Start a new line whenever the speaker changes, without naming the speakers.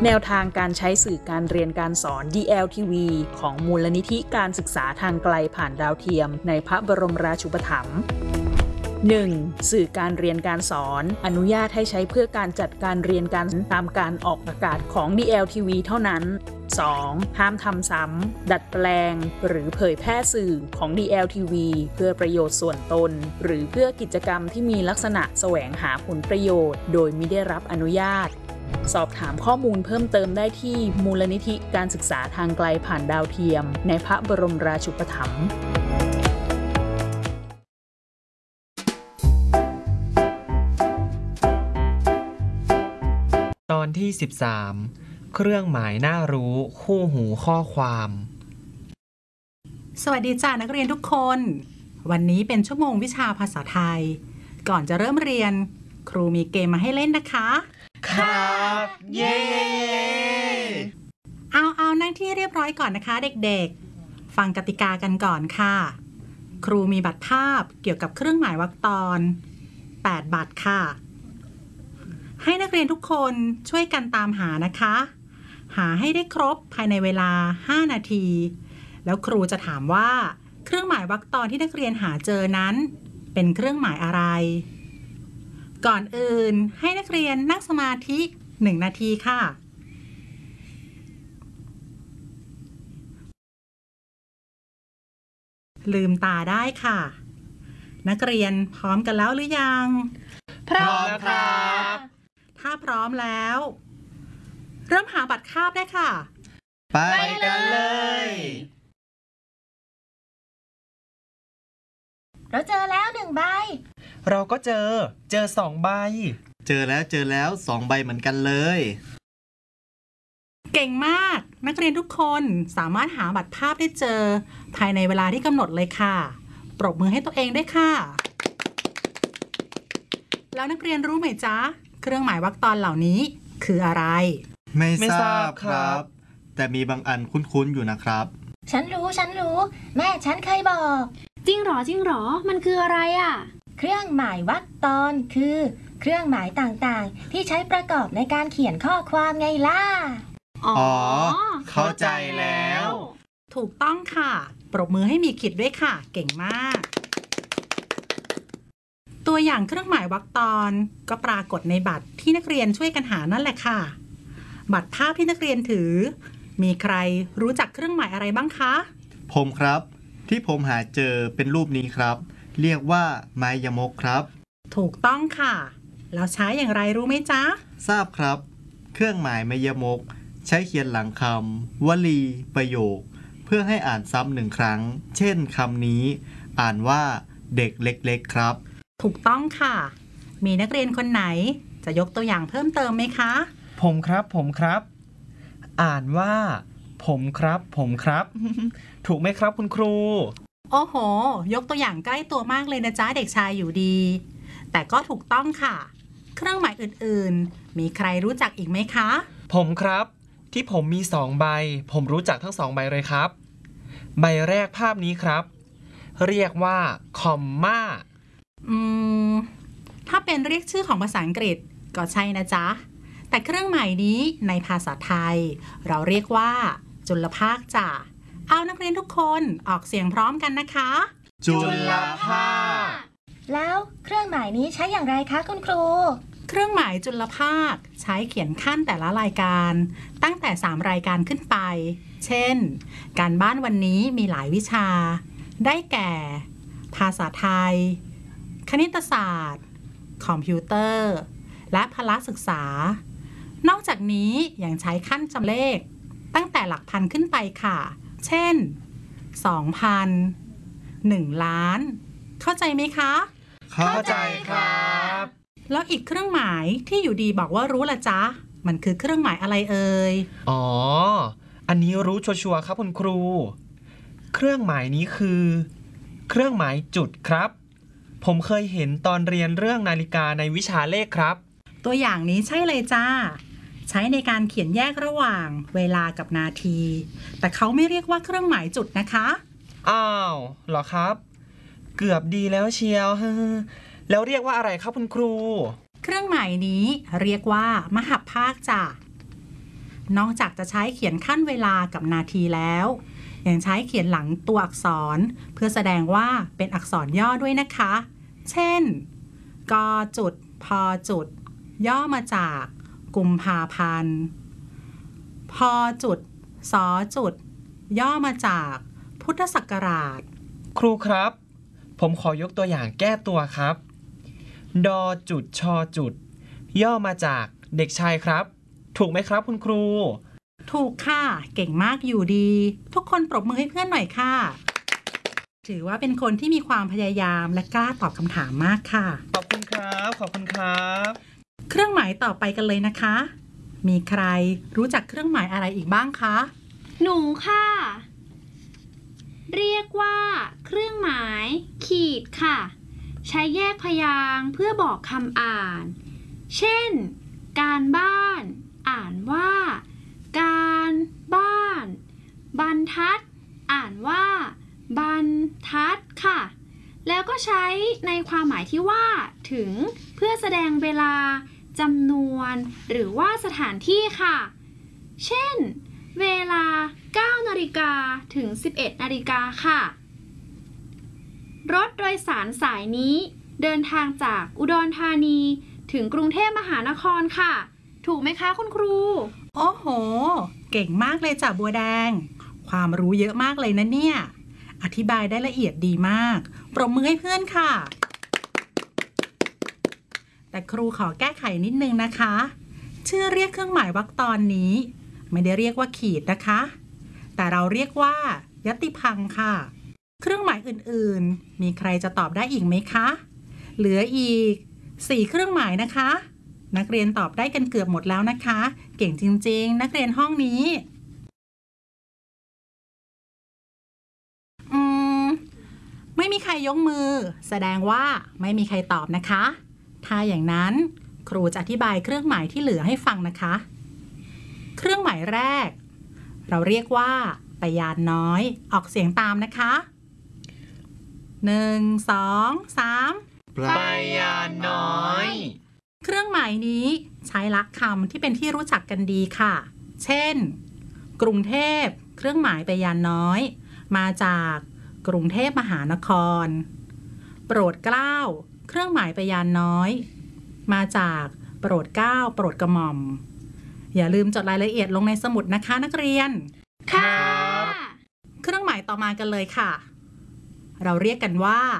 แนวทางการใช้สื่อการเรียนการสอน DLTV ของมูลนิธิการศึกษาทางไกลผ่านดาวเทียมในพระบรมราชูปถัมภ์ 1. สื่อการเรียนการสอนอนุญาตให้ใช้เพื่อการจัดการเรียนการตามการออกอากาศของ DLTV เท่านั้น 2. ห้ามทำซ้ำดัดแปลงหรือเผยแพร่สื่อของ DLTV เพื่อประโยชน์ส่วนตนหรือเพื่อกิจกรรมที่มีลักษณะแสวงหาผลประโยชน์โดยมิได้รับอนุญาตสอบถามข้อมูลเพิ่มเติมได้ที่มูลนิธิการศึกษาทางไกลผ่านดาวเทียมในพระบรมราชูปถัมภ์
ตอนที่13เครื่องหมายน่ารู้คู่หูข้อความ
สวัสดีจ้านักเรียนทุกคนวันนี้เป็นชั่วโมงวิชาภาษาไทยก่อนจะเริ่มเรียนครูมีเกมมาให้เล่นนะคะ
ครับเย้
เอานั่งที่เรียบร้อยก่อนนะคะเด็กๆฟังกติกากันก่อนค่ะครูมีบัตรภาพเกี่ยวกับเครื่องหมายวรรคตอน8บัตรค่ะให้นักเรียนทุกคนช่วยกันตามหานะคะหาให้ได้ครบภายในเวลา5นาทีแล้วครูจะถามว่าเครื่องหมายวรรคตอนที่นักเรียนหาเจอนั้นเป็นเครื่องหมายอะไรก่อนอื่นให้นักเรียนนั่งสมาธิ1นาทีค่ะลืมตาได้ค่ะนักเรียนพร้อมกันแล้วหรือยัง
พร้อมครับ
ถ้าพร้อมแล้วเริ่มหาบัตรคาบได้ค่ะ
ไปกันเลย
เราเจอแล้ว1ใบ
เราก็เจอ2ใบ
เจอแล้ว2ใบเหมือนกันเลย
เก่งมากนักเรียนทุกคนสามารถหาบัตรภาพได้เจอภายในเวลาที่กำหนดเลยค่ะปรบมือให้ตัวเองด้วยค่ะแล้วนักเรียนรู้ไหมจ๊ะเครื่องหมายวรรคตอนเหล่านี้คืออะไร
ไม่ทราบครับแต่มีบางอันคุ้นๆอยู่นะครับ
ฉันรู้แม่ฉันเคยบอก
จริงหรอมันคืออะไรอ่ะ
เครื่องหมายวรรคตอนคือเครื่องหมายต่างๆที่ใช้ประกอบในการเขียนข้อความไงล่ะ
อ๋อเข้าใจแล้ว
ถูกต้องค่ะปรบมือให้มีขิดด้วยค่ะเก่งมากตัวอย่างเครื่องหมายวรรคตอนก็ปรากฏในบัตรที่นักเรียนช่วยกันหานั่นแหละค่ะบัตรภาพที่นักเรียนถือมีใครรู้จักเครื่องหมายอะไรบ้างคะ
ผมครับที่ผมหาเจอเป็นรูปนี้ครับเรียกว่าไม้ยมกครับ
ถูกต้องค่ะแล้วใช้อย่างไรรู้ไหมจ๊ะ
ทราบครับเครื่องหมายไม้ยมกใช้เขียนหลังคำวลีประโยคเพื่อให้อ่านซ้ำ1ครั้งเช่นคำนี้อ่านว่าเด็กเล็กๆครับ
ถูกต้องค่ะมีนักเรียนคนไหนจะยกตัวอย่างเพิ่มเติมไหมคะ
ผมครับอ่านว่าผมครับ ถูกไหมครับคุณครู
โอ้โหยกตัวอย่างใกล้ตัวมากเลยนะจ๊ะเด็กชายอยู่ดีแต่ก็ถูกต้องค่ะเครื่องหมายอื่นๆมีใครรู้จักอีกไหมคะ
ผมครับที่ผมมี2ใบผมรู้จักทั้ง2ใบเลยครับใบแรกภาพนี้ครับเรียกว่าคอมม่า
ถ้าเป็นเรียกชื่อของภาษาอังกฤษก็ใช่นะจ๊ะแต่เครื่องหมายนี้ในภาษาไทยเราเรียกว่าจุลภาคจ้ะเอานักเรียนทุกคนออกเสียงพร้อมกันนะคะ
จุลภาค
แล้วเครื่องหมายนี้ใช้อย่างไรคะคุณครู
เครื่องหมายจุลภาคใช้เขียนขั้นแต่ละรายการตั้งแต่3รายการขึ้นไปเช่นการบ้านวันนี้มีหลายวิชาได้แก่ภาษาไทยคณิตศาสตร์คอมพิวเตอร์และพละศึกษานอกจากนี้ยังใช้ขั้นจำเลขตั้งแต่หลักพันขึ้นไปค่ะเช่น 2,000 1 ล้านเข้าใจไหมคะ
เข้าใจครับ
แล้วอีกเครื่องหมายที่อยู่ดีบอกว่ารู้ละจ๊ะมันคือเครื่องหมายอะไรเอ่ย
อ๋ออันนี้รู้ชัวร์ๆครับคุณครูเครื่องหมายนี้คือเครื่องหมายจุดครับผมเคยเห็นตอนเรียนเรื่องนาฬิกาในวิชาเลขครับ
ตัวอย่างนี้ใช่เลยจ้าใช้ในการเขียนแยกระหว่างเวลากับนาทีแต่เขาไม่เรียกว่าเครื่องหมายจุดนะคะ
อ้าวเหรอครับเกือบดีแล้วเชียวแล้วเรียกว่าอะไรครับคุณครู
เครื่องหมายนี้เรียกว่ามหัพภาคจ้ะนอกจากจะใช้เขียนขั้นเวลากับนาทีแล้วยังใช้เขียนหลังตัวอักษรเพื่อแสดงว่าเป็นอักษรย่อด้วยนะคะ เช่นกจุดพจุดย่อมาจากกุมภาพันธ์พจุดสจุดย่อมาจากพุทธศักราช
ครูครับ ผมขอยกตัวอย่างแก้ตัวครับดจุดชจุดย่อมาจากเด็กชายครับ ถูกไหมครับคุณครู
ถูกค่ะเก่งมากอยู่ดี ทุกคนปรบมือให้เพื่อนหน่อยค่ะ ถือว่าเป็นคนที่มีความพยายามและกล้าตอบคำถามมากค่ะ
ขอบคุณครับ ขอบคุณครับ
เครื่องหมายต่อไปกันเลยนะคะ มีใครรู้จักเครื่องหมายอะไรอีกบ้างคะ
หนูค่ะ เรียกว่าเครื่องหมายขีดค่ะ ใช้แยกพยางค์เพื่อบอกคำอ่าน เช่น การบ้าน อ่านว่า การบ้าน บรรทัด อ่านว่า บรรทัดค่ะ แล้วก็ใช้ในความหมายที่ว่าถึงเพื่อแสดงเวลาจำนวนหรือว่าสถานที่ค่ะ เช่น เวลา 9 นาฬิกาถึง 11 นาฬิกาค่ะ รถโดยสารสายนี้เดินทางจากอุดรธานีถึงกรุงเทพมหานครค่ะ ถูกไหมคะคุณครู
โอ้โหเก่งมากเลยจ้ะบัวแดงความรู้เยอะมากเลยนะเนี่ยอธิบายได้ละเอียดดีมากปรบมือให้เพื่อนค่ะแต่ครูขอแก้ไขนิดนึงนะคะชื่อเรียกเครื่องหมายวรรคตอนนี้ไม่ได้เรียกว่าขีดนะคะแต่เราเรียกว่ายติพังค์ค่ะเครื่องหมายอื่นๆมีใครจะตอบได้อีกไหมคะเหลืออีก4เครื่องหมายนะคะนักเรียนตอบได้กันเกือบหมดแล้วนะคะเก่งจริงๆนักเรียนห้องนี้ไม่มีใครยกมือแสดงว่าไม่มีใครตอบนะคะถ้าอย่างนั้นครูจะอธิบายเครื่องหมายที่เหลือให้ฟังนะคะเครื่องหมายแรกเราเรียกว่าปยานน้อยออกเสียงตามนะคะ1 2 3
ปยานน้อย
เครื่องหมายนี้ใช้ลักคำที่เป็นที่รู้จักกันดีค่ะเช่นกรุงเทพเครื่องหมายปยานน้อยมาจากกรุงเทพมหานครโปรดเกล้าเครื่องหมายปยานน้อยมาจากโปรดเกล้าโปรดกระหม่อมอย่าลืมจดรายละเอียดลงในสมุดนะคะนักเรียน
ค่ะ
เครื่องหมายต่อมากันเลยค่ะเราเรียกกันว่า